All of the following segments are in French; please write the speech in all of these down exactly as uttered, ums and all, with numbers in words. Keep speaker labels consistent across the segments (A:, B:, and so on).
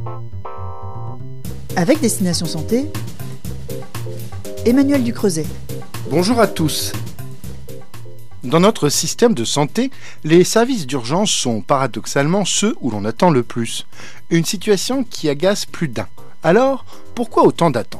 A: Avec Destination Santé, Emmanuel Ducreuset.
B: Bonjour à tous. Dans notre système de santé, les services d'urgence sont paradoxalement ceux où l'on attend le plus. Une situation qui agace plus d'un. Alors, pourquoi autant d'attentes ?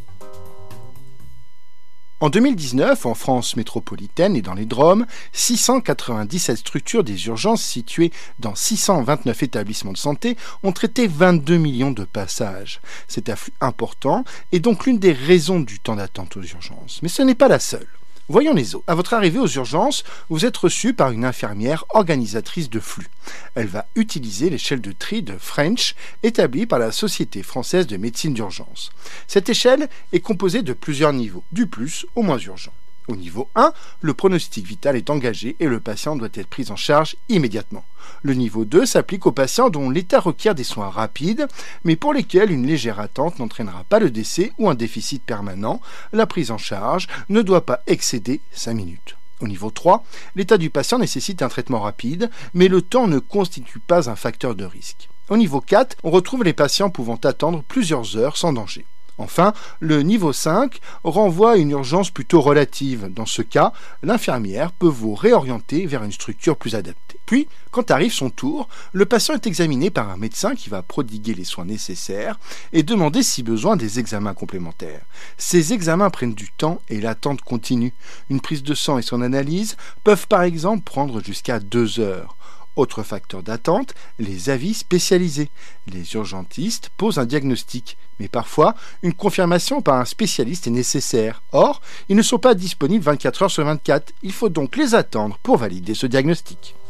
B: En deux mille dix-neuf, en France métropolitaine et dans les Drom, six cent quatre-vingt-dix-sept structures des urgences situées dans six cent vingt-neuf établissements de santé ont traité vingt-deux millions de passages. Cet afflux important est donc l'une des raisons du temps d'attente aux urgences. Mais ce n'est pas la seule. Voyons les autres. À votre arrivée aux urgences, vous êtes reçu par une infirmière organisatrice de flux. Elle va utiliser l'échelle de tri de French établie par la Société française de médecine d'urgence. Cette échelle est composée de plusieurs niveaux, du plus au moins urgent. Au niveau un, le pronostic vital est engagé et le patient doit être pris en charge immédiatement. Le niveau deux s'applique aux patients dont l'état requiert des soins rapides, mais pour lesquels une légère attente n'entraînera pas le décès ou un déficit permanent. La prise en charge ne doit pas excéder cinq minutes. Au niveau trois, l'état du patient nécessite un traitement rapide, mais le temps ne constitue pas un facteur de risque. Au niveau quatre, on retrouve les patients pouvant attendre plusieurs heures sans danger. Enfin, le niveau cinq renvoie à une urgence plutôt relative. Dans ce cas, l'infirmière peut vous réorienter vers une structure plus adaptée. Puis, quand arrive son tour, le patient est examiné par un médecin qui va prodiguer les soins nécessaires et demander si besoin des examens complémentaires. Ces examens prennent du temps et l'attente continue. Une prise de sang et son analyse peuvent par exemple prendre jusqu'à deux heures. Autre facteur d'attente, les avis spécialisés. Les urgentistes posent un diagnostic, mais parfois, une confirmation par un spécialiste est nécessaire. Or, ils ne sont pas disponibles vingt-quatre heures sur vingt-quatre. Il faut donc les attendre pour valider ce diagnostic.